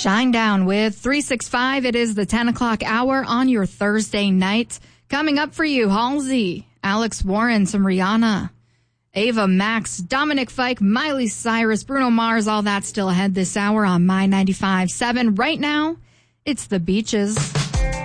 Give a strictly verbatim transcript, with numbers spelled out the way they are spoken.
Shinedown with three six five. It is the ten o'clock hour on your Thursday night. Coming up for you, Halsey, Alex Warren, some Rihanna, Ava Max, Dominic Fike, Miley Cyrus, Bruno Mars, all that still ahead this hour on My ninety-five point seven. Right now, it's The Beaches.